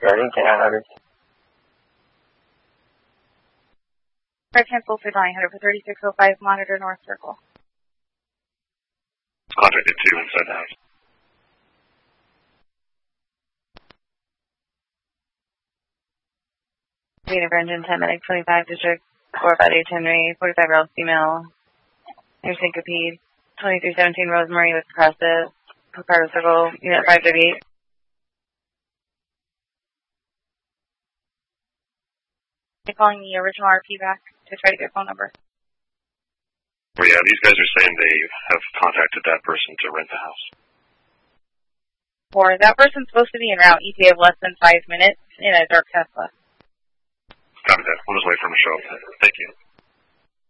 Starting 900. Red cancel for 900 for 3605, monitor North Circle. Contacted 2 inside the house. Unit for engine 10 medic 25 district 4 by 8 Henry 45 year old female. Air syncope 2317 Rosemary with depressive. Picardo Circle unit 538. They're calling the original RP back to try to get phone number. Well, yeah, these guys are saying they have contacted that person to rent the house. Or that person's supposed to be en route ETA of less than 5 minutes in a dark Tesla. Copy that. We'll just wait for him to show up. Thank you.